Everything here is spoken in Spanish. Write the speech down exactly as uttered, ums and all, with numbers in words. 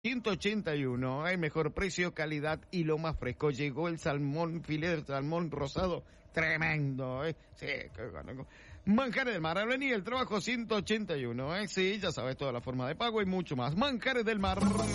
ciento ochenta y uno, el mejor precio, calidad y lo más fresco. Llegó el salmón, filete de salmón rosado, tremendo, ¿eh? Sí, qué bueno. Manjares del Mar, Avenida El Trabajo ciento ochenta y uno, ¿eh? Sí, ya sabes, toda la forma de pago y mucho más. Manjares del Mar.